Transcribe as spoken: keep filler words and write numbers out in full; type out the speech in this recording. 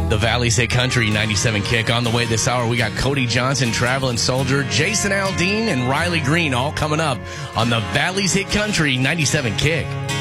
The Valley's Hit Country ninety-seven Kick. On the way this hour, we got Cody Johnson, Traveling Soldier, Jason Aldean, and Riley Green all coming up on the Valley's Hit Country ninety-seven Kick.